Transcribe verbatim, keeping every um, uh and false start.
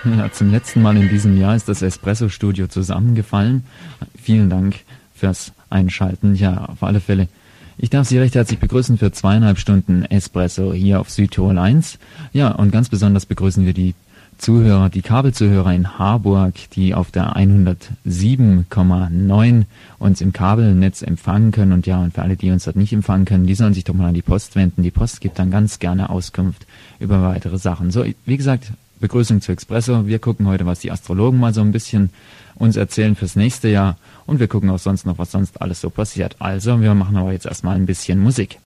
Ja, zum letzten Mal in diesem Jahr ist das Espresso-Studio zusammengefallen. Vielen Dank fürs Einschalten. Ja, auf alle Fälle. Ich darf Sie recht herzlich begrüßen für zweieinhalb Stunden Espresso hier auf Südtirol eins. Ja, und ganz besonders begrüßen wir die Zuhörer, die Kabelzuhörer in Harburg, die auf der hundertsieben Komma neun uns im Kabelnetz empfangen können. Und ja, und für alle, die uns dort nicht empfangen können, die sollen sich doch mal an die Post wenden. Die Post gibt dann ganz gerne Auskunft über weitere Sachen. So, wie gesagt, Begrüßung zu Espresso. Wir gucken heute, was die Astrologen mal so ein bisschen uns erzählen fürs nächste Jahr. Und wir gucken auch sonst noch, was sonst alles so passiert. Also, wir machen aber jetzt erstmal ein bisschen Musik.